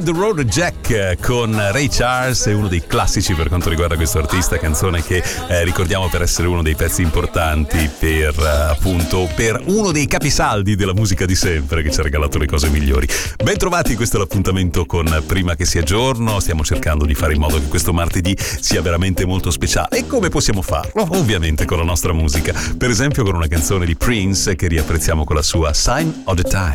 Hit the Road Jack con Ray Charles è uno dei classici per quanto riguarda questo artista, canzone che ricordiamo per essere uno dei pezzi importanti per appunto per uno dei capisaldi della musica di sempre che ci ha regalato le cose migliori. Ben trovati, questo è l'appuntamento con Prima che sia giorno. Stiamo cercando di fare in modo che questo martedì sia veramente molto speciale. E come possiamo farlo? Ovviamente con la nostra musica, per esempio con una canzone di Prince che riapprezziamo con la sua Sign of the Time.